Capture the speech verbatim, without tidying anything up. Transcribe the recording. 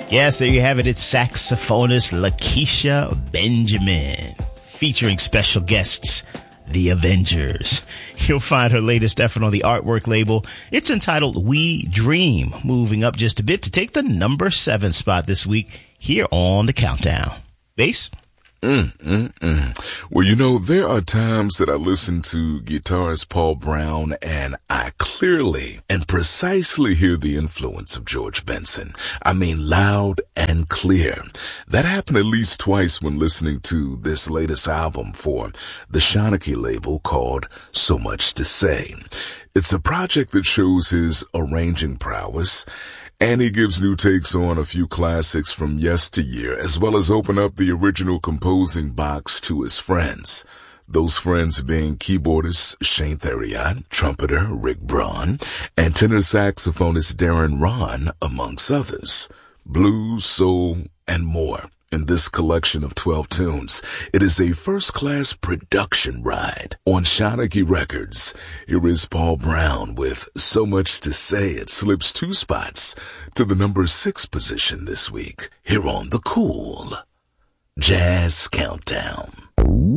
Yes, there you have it. It's saxophonist Lakeisha Benjamin, featuring special guests, The Avengers. You'll find her latest effort on the Artwork label. It's entitled We Dream, moving up just a bit to take the number seven spot this week here on The Countdown. Bass? Mm, mm, mm. Well, you know, there are times that I listen to guitarist Paul Brown and I clearly and precisely hear the influence of George Benson. I mean, loud and clear. That happened at least twice when listening to this latest album for the Shanachie label called So Much to Say. It's a project that shows his arranging prowess, and he gives new takes on a few classics from yesteryear, as well as open up the original composing box to his friends. Those friends being keyboardist Shane Theriot, trumpeter Rick Braun, and tenor saxophonist Darren Ron, amongst others. Blues, soul, and more. In this collection of twelve tunes, it is a first-class production ride on Shanachie Records. Here is Paul Brown with So Much to Say. It slips two spots to the number six position this week here on the Cool Jazz Countdown.